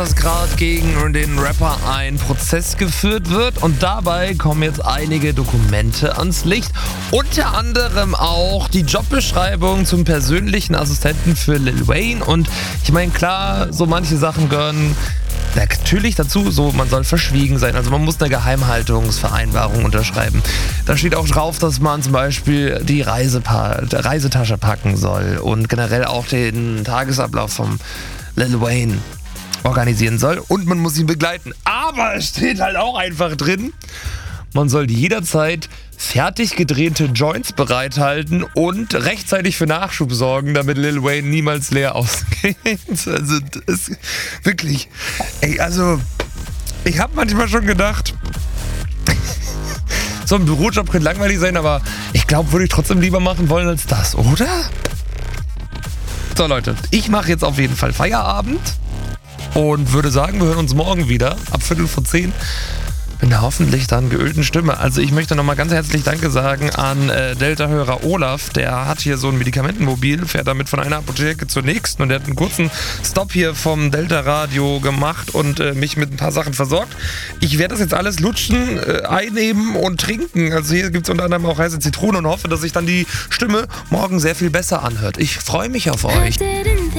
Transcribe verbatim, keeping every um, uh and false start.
dass gerade gegen den Rapper ein Prozess geführt wird und dabei kommen jetzt einige Dokumente ans Licht. Unter anderem auch die Jobbeschreibung zum persönlichen Assistenten für Lil Wayne und ich meine klar, so manche Sachen gehören natürlich dazu, so man soll verschwiegen sein, also man muss eine Geheimhaltungsvereinbarung unterschreiben. Da steht auch drauf, dass man zum Beispiel die Reisepa- Reisetasche packen soll und generell auch den Tagesablauf vom Lil Wayne organisieren soll und man muss ihn begleiten. Aber es steht halt auch einfach drin, man soll jederzeit fertig gedrehte Joints bereithalten und rechtzeitig für Nachschub sorgen, damit Lil Wayne niemals leer ausgeht. Also das ist wirklich, ey, also ich habe manchmal schon gedacht, so ein Bürojob könnte langweilig sein, aber ich glaube, würde ich trotzdem lieber machen wollen als das, oder? So Leute, ich mache jetzt auf jeden Fall Feierabend und würde sagen, wir hören uns morgen wieder ab Viertel vor zehn. Mit einer hoffentlich dann geölten Stimme. Also ich möchte nochmal ganz herzlich Danke sagen an äh, Delta-Hörer Olaf. Der hat hier so ein Medikamentenmobil, fährt damit von einer Apotheke zur nächsten und der hat einen kurzen Stop hier vom Delta-Radio gemacht und äh, mich mit ein paar Sachen versorgt. Ich werde das jetzt alles lutschen, äh, einnehmen und trinken. Also hier gibt es unter anderem auch heiße Zitrone und hoffe, dass sich dann die Stimme morgen sehr viel besser anhört. Ich freue mich auf euch.